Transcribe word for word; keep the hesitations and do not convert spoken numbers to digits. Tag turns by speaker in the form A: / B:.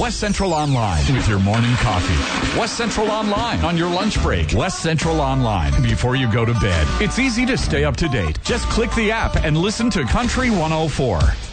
A: West Central Online with your morning coffee. West Central Online on your lunch break. West Central Online before you go to bed. It's easy to stay up to date. Just click the app and listen to Country one oh four.